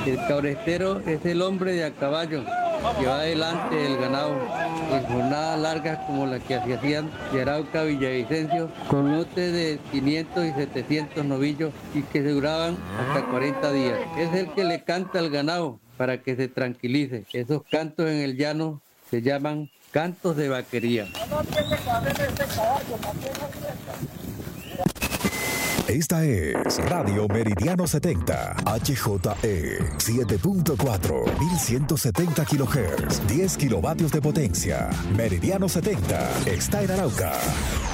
El cabrestero es el hombre de a caballo que va adelante del ganado en jornadas largas como las que se hacían de Arauca a Villavicencio, con lotes de 500 y 700 novillos y que se duraban hasta 40 días. Es el que le canta al ganado para que se tranquilice. Esos cantos en el llano se llaman cantos de vaquería. Esta es Radio Meridiano 70, HJE 7.4, 1170 kHz, 10 kilovatios de potencia. Meridiano 70 está en Arauca.